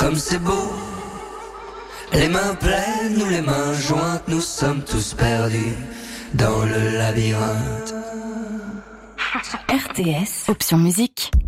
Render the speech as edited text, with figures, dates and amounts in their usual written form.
comme c'est beau. Les mains pleines ou les mains jointes, nous sommes tous perdus dans le labyrinthe. RTS, option musique.